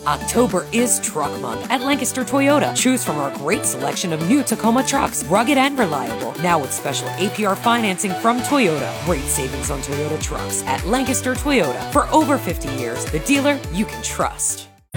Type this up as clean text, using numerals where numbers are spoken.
October is Truck Month at Lancaster Toyota. Choose from our great selection of new Tacoma trucks, rugged and reliable. Now with special APR financing from Toyota. Great savings on Toyota trucks at Lancaster Toyota. For over 50 years, the dealer you can trust.